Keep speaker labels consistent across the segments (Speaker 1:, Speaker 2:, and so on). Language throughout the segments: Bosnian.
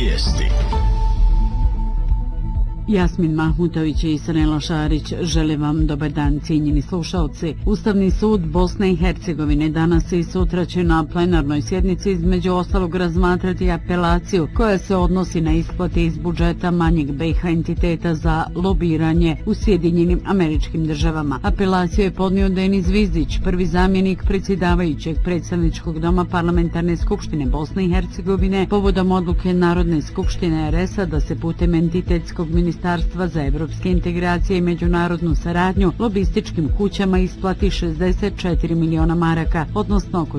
Speaker 1: Vijesti.
Speaker 2: Jasmin Mahmutović i Sanelo Šarić žele vam dobar dan, cijenjeni slušalci. Ustavni sud Bosne i Hercegovine danas i sutra će na plenarnoj sjednici između ostalog razmatrati apelaciju koja se odnosi na isplate iz budžeta manjeg BiH entiteta za lobiranje u Sjedinjenim Američkim Državama. Apelaciju je podnio Denis Zvizić, prvi zamjenik predsjedavajućeg predstavničkog doma Parlamentarne skupštine Bosne i Hercegovine, povodom odluke Narodne skupštine RS-a da se putem entitetskog ministarstva za evropske integracije i međunarodnu saradnju lobističkim kućama isplati 64 miliona maraka, odnosno oko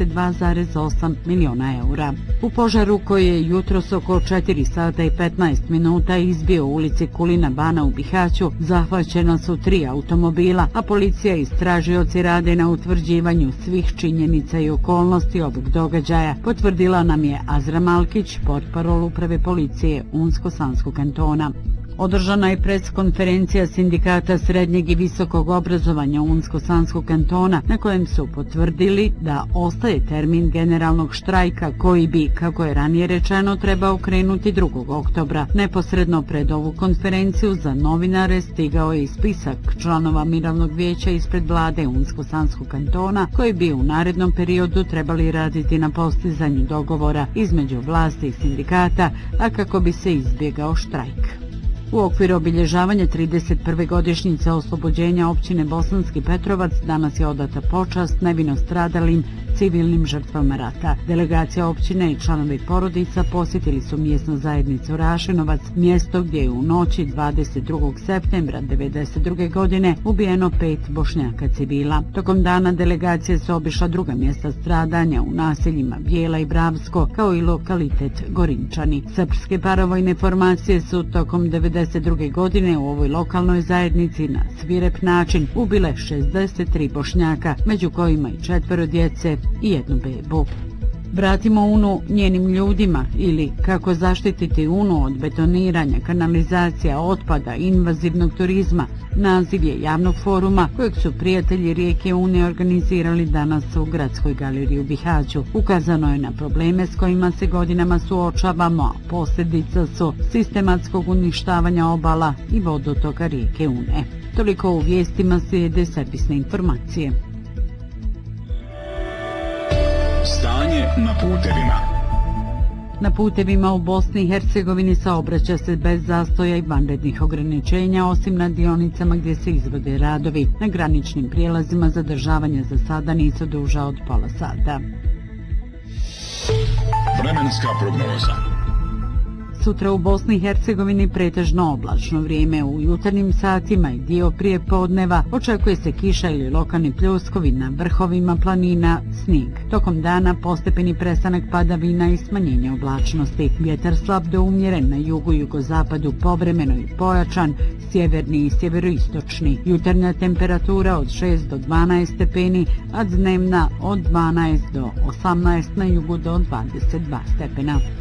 Speaker 2: 32,8 miliona eura. U požaru koji je jutros oko 4 sata i 15 minuta izbio u ulici Kulina Bana u Bihaću, zahvaćena su 3 automobila, a policija i istražioci rade na utvrđivanju svih činjenica i okolnosti ovog događaja, potvrdila nam je Azra Malkić, portparol uprave policije Unsko-Sanskog kantona. Održana je preskonferencija sindikata srednjeg i visokog obrazovanja Unsko-Sanskog kantona, na kojem su potvrdili da ostaje termin generalnog štrajka koji bi, kako je ranije rečeno, trebao krenuti 2. oktobra. Neposredno pred ovu konferenciju za novinare stigao je i spisak članova mirovnog vijeća ispred vlade Unsko-Sanskog kantona, koji bi u narednom periodu trebali raditi na postizanju dogovora između vlasti i sindikata, a kako bi se izbjegao štrajk. U okviru obilježavanja 31. godišnjice oslobođenja općine Bosanski Petrovac danas je odata počast nevino stradalim civilnim žrtvama rata. Delegacija općine i članovi porodica posjetili su mjesnu zajednicu Rašinovac, mjesto gdje je u noći 22. septembra 1992. godine ubijeno 5 Bošnjaka civila. Tokom dana delegacije su obišla druga mjesta stradanja u naseljima Bijela i Bravsko, kao i lokalitet Gorinčani. Srpske paravojne formacije su tokom 1992. godine u ovoj lokalnoj zajednici na svirep način ubile 63 Bošnjaka, među kojima i 4 djece i 1 bebu. Vratimo UNU njenim ljudima, ili kako zaštititi UNU od betoniranja, kanalizacija, otpada, invazivnog turizma, naziv je javnog foruma kojeg su prijatelji rijeke Une organizirali danas u Gradskoj galeriji u Bihaću. Ukazano je na probleme s kojima se godinama suočavamo, a posljedica su sistematskog uništavanja obala i vodotoka rijeke Une. Toliko u vijestima, slijede servisne informacije.
Speaker 1: Stanje na putevima.
Speaker 2: Na putevima u Bosni i Hercegovini saobraća se bez zastoja i vanrednih ograničenja, osim na dionicama gdje se izvode radovi. Na graničnim prijelazima zadržavanja za sada nisu duža od pola sata.
Speaker 1: Vremenska prognoza.
Speaker 2: Sutra u Bosni i Hercegovini pretežno oblačno vrijeme, u jutarnjim satima i dio prije podneva očekuje se kiša ili lokalni pljuskovi, na vrhovima planina snijeg. Tokom dana postepeni prestanak padavina i smanjenje oblačnosti. Vjetar slab do umjeren, na jugu i jugozapadu povremeno i pojačan, sjeverni i sjeveroistočni. Jutarnja temperatura od 6 do 12 stepeni, a dnevna od 12 do 18, na jugu do 22 stepena.